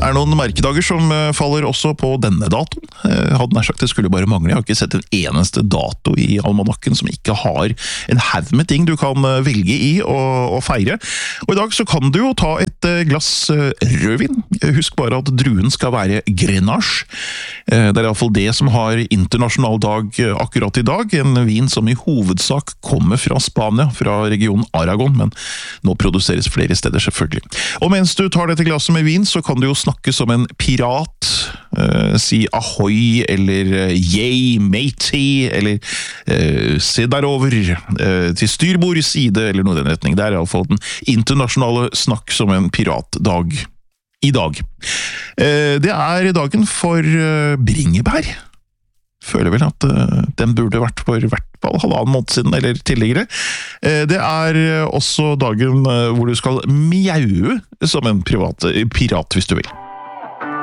noen merkedager som faller også på denne datoen. Hadde nær sagt det skulle bare mangle. Jeg har ikke sett en eneste dato i almanakken som ikke har en haug med ting du kan velge i og feire. Og i dag så kan du jo ta et glass rødvin. Husk bare at druen skal være Grenache. Det er i hvert fall det som har internasjonal dag akkurat i dag. En vin som i hovedsak kommer fra Spania, fra regionen Aragon, men nå produseres flere steder selvfølgelig. Og mens du tar dette glasset med vin, så kan du jo snakke som en pirat, si ahoy, eller yay, matey, eller se derover, til styrbord side, eller noe i den retning. Det er i hvert fall den internasjonale snakk som en piratdag i dag. Det er dagen for bringebær. Føler vel at den burde vært for hvert fall halvannen måned siden, eller tidligere. Det er også dagen hvor du skal mjaue som en pirat, hvis du vil.